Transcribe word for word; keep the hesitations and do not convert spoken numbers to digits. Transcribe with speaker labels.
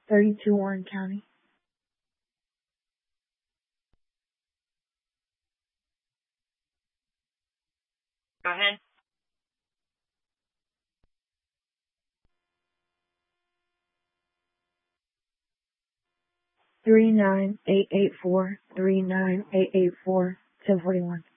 Speaker 1: thirty-two Warren County.
Speaker 2: Go ahead.
Speaker 1: Three nine eight eight four three nine eight eight four ten forty one.